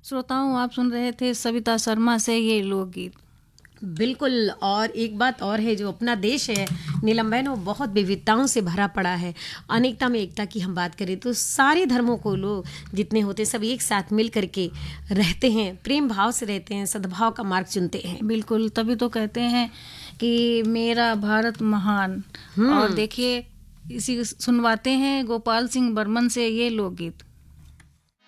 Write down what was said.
श्रोताओं, आप सुन रहे थे सविता शर्मा से ये लोकगीत। बिल्कुल। और एक बात और है, जो अपना देश है नीलम बहन, वो बहुत विविधताओं से भरा पड़ा है। अनेकता में एकता की हम बात करें तो सारे धर्मों को लोग जितने होते हैं सब एक साथ मिल करके रहते हैं, प्रेम भाव से रहते हैं, सद्भाव का मार्ग चुनते हैं। बिल्कुल, तभी तो कहते हैं कि मेरा भारत महान। और देखिए, इसी सुनवाते हैं गोपाल सिंह बर्मन से ये लोकगीत।